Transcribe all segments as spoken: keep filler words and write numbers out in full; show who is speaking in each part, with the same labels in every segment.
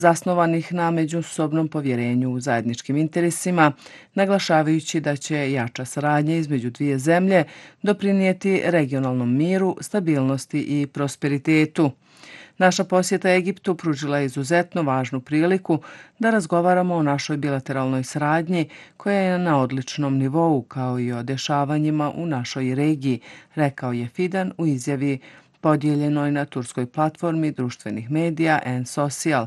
Speaker 1: zasnovanih na međusobnom povjerenju u zajedničkim interesima, naglašavajući da će jača saradnja između dvije zemlje doprinijeti regionalnom miru, stabilnosti i prosperitetu. Naša posjeta Egiptu pružila je izuzetno važnu priliku da razgovaramo o našoj bilateralnoj saradnji koja je na odličnom nivou, kao i o dešavanjima u našoj regiji, rekao je Fidan u izjavi podijeljenoj na turskoj platformi društvenih medija N-Social.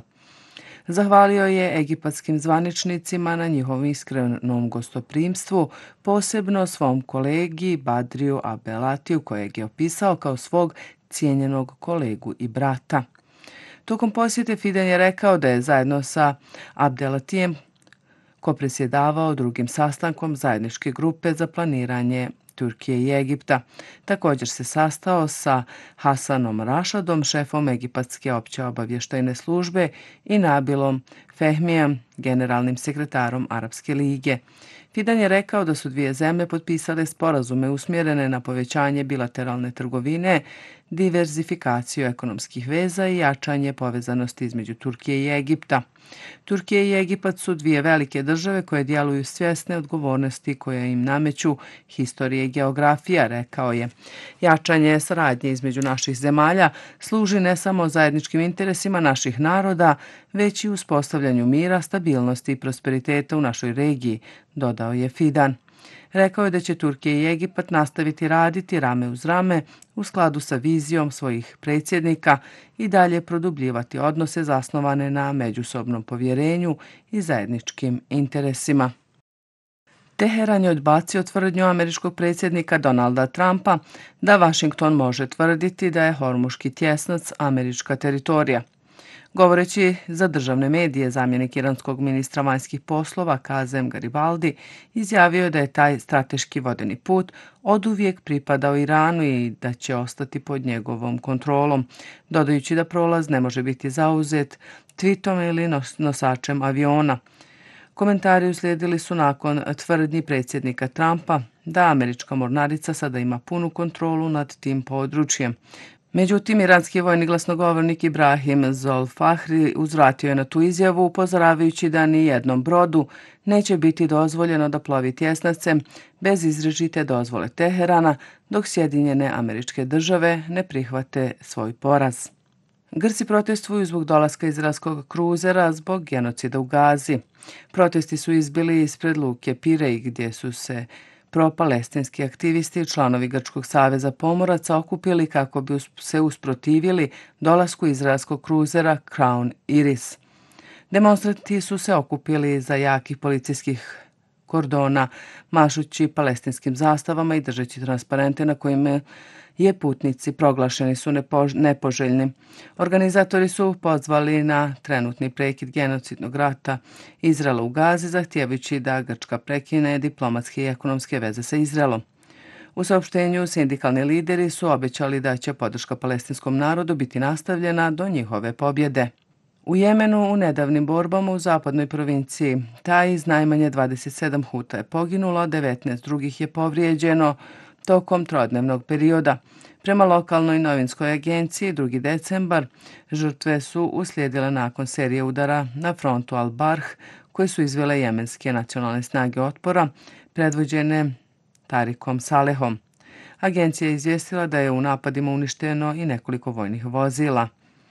Speaker 1: Zahvalio je egipatskim zvaničnicima na njihovom iskrenom gostoprimstvu, posebno svom kolegi Badriju Abelatiju, kojeg je opisao kao svog cijenjenog kolegu i brata. Tokom posjete Fidan je rekao da je zajedno sa Abdelatijem kopresjedavao drugim sastankom zajedničke grupe za planiranje Turkije i Egipta. Također se sastao sa Hasanom Rašadom, šefom Egipatske opće obavještajne službe, i Nabilom Fehmijem, generalnim sekretarom Arapske lige. Fidan je rekao da su dvije zemlje potpisale sporazume usmjerene na povećanje bilateralne trgovine, diverzifikaciju ekonomskih veza i jačanje povezanosti između Turkije i Egipta. Turkija i Egipat su dvije velike države koje djeluju svjesne odgovornosti koje im nameću historije i geografija, rekao je. Jačanje saradnje između naših zemalja služi ne samo zajedničkim interesima naših naroda, već i uspostavljanju mira, stabilnosti i prosperiteta u našoj regiji, dodao je Fidan. Rekao je da će Turkija i Egipat nastaviti raditi rame uz rame u skladu sa vizijom svojih predsjednika i dalje produbljivati odnose zasnovane na međusobnom povjerenju i zajedničkim interesima. Teheran je odbacio tvrdnju američkog predsjednika Donalda Trumpa da Washington može tvrditi da je Hormuški tjesnac američka teritorija. Govoreći za državne medije, zamjenik iranskog ministra vanjskih poslova Kazem Garibaldi izjavio je da je taj strateški vodeni put oduvijek pripadao Iranu i da će ostati pod njegovom kontrolom, dodajući da prolaz ne može biti zauzet tvitom ili nosačem aviona. Komentari uslijedili su nakon tvrdnji predsjednika Trumpa da američka mornarica sada ima punu kontrolu nad tim područjem. Međutim, iranski vojni glasnogovornik Ibrahim Zolfahri uzvratio je na tu izjavu, upozoravajući da ni jednom brodu neće biti dozvoljeno da plovi tjesnacem bez izričite dozvole Teherana, dok Sjedinjene Američke Države ne prihvate svoj poraz. Grci protestuju zbog dolaska izraelskog kruzera zbog genocida u Gazi. Protesti su izbili ispred luke Pirej, gdje su se pro-palestinski aktivisti i članovi Grčkog saveza pomoraca okupili kako bi se usprotivili dolasku izraelskog kruzera Crown Iris. Demonstranti su se okupili za jakih policijskih kordona, mašući palestinskim zastavama i držeći transparente na kojima je putnici proglašeni su nepoželjni. Organizatori su pozvali na trenutni prekid genocidnog rata Izraela u Gazi, zahtijevajući da Grčka prekine diplomatske i ekonomske veze sa Izraelom. U saopštenju sindikalni lideri su obećali da će podrška palestinskom narodu biti nastavljena do njihove pobjede. U Jemenu u nedavnim borbama u zapadnoj provinciji Taiz najmanje dvadeset sedam Huta je poginulo, devetnaest drugih je povrijeđeno tokom trodnevnog perioda. Prema lokalnoj novinskoj agenciji drugi decembar žrtve su uslijedile nakon serije udara na frontu Al-Barh koje su izvele jemenske nacionalne snage otpora predvođene Tarikom Salehom. Agencija je izvijestila da je u napadima uništeno i nekoliko vojnih vozila.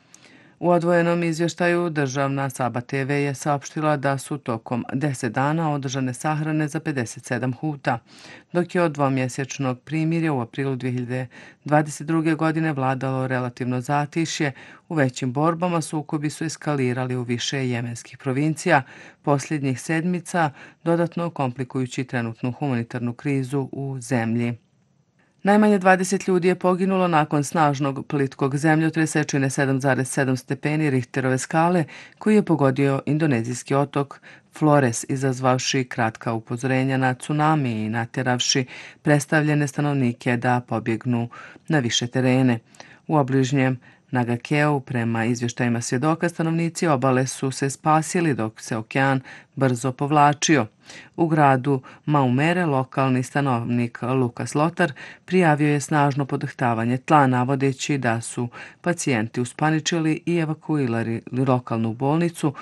Speaker 1: U odvojenom izvještaju državna Saba te ve je saopštila da su tokom deset dana održane sahrane za pedeset sedam Huta, dok je od dvomjesečnog primirja u aprilu dvije hiljade dvadeset druge. godine vladalo relativno zatišje. U većim borbama sukobi su eskalirali u više jemenskih provincija posljednjih sedmica, dodatno komplikujući trenutnu humanitarnu krizu u zemlji. Najmanje dvadeset ljudi je poginulo nakon snažnog plitkog zemljotresa čine sedam zarez sedam stepeni Richterove skale koji je pogodio indonezijski otok Flores, izazvavši kratka upozorenja na tsunami i natjeravši predstavljene stanovnike da pobjegnu na više terene. U obližnjem Na Gakeu, prema izvještajima svjedoka, stanovnici obale su se spasili dok se okean brzo povlačio. U gradu Maumere lokalni stanovnik Lukas Lotar prijavio je snažno podrhtavanje tla, navodeći da su pacijenti uspaničili i evakuirali lokalnu bolnicu